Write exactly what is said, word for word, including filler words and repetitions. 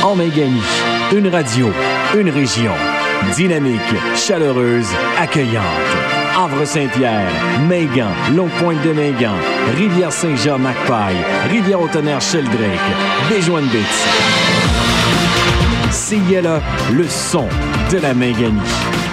En Mingani, une radio, une région. Dynamique, chaleureuse, accueillante. Havre-Saint-Pierre, Mingan, Longue-Pointe-de-Mingan, Rivière-Saint-Jean-Macpaille, Rivière-au-Tonnerre-Sheldrake, Béjoine-Bits. C I L A, le son de la Mingani.